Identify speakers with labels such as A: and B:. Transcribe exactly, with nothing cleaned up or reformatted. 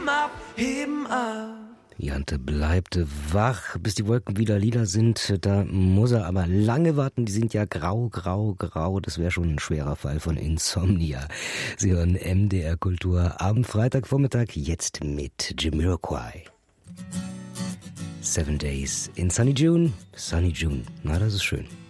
A: Jante bleibt wach, bis die Wolken wieder lila sind. Da muss er aber lange warten. Die sind ja grau, grau, grau. Das wäre schon ein schwerer Fall von Insomnia. Sie hören M D R Kultur am Freitagvormittag jetzt mit Jamiroquai. Seven Days in Sunny June. Sunny June. Na, das ist schön.